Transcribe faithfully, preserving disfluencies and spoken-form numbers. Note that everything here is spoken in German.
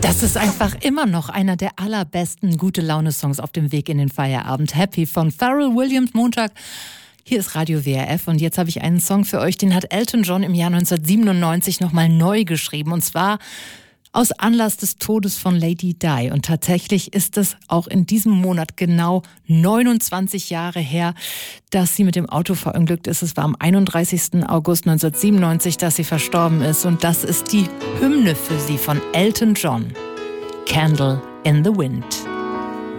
Das ist einfach immer noch einer der allerbesten Gute-Laune-Songs auf dem Weg in den Feierabend. Happy von Pharrell Williams, Montag. Hier ist Radio W R F und jetzt habe ich einen Song für euch, den hat Elton John im Jahr neunzehnhundertsiebenundneunzig nochmal neu geschrieben. Und zwar aus Anlass des Todes von Lady Di. Und tatsächlich ist es auch in diesem Monat genau neunundzwanzig Jahre her, dass sie mit dem Auto verunglückt ist. Es war am einunddreißigsten August neunzehnhundertsiebenundneunzig, dass sie verstorben ist. Und das ist die Hymne für sie von Elton John. Candle in the Wind.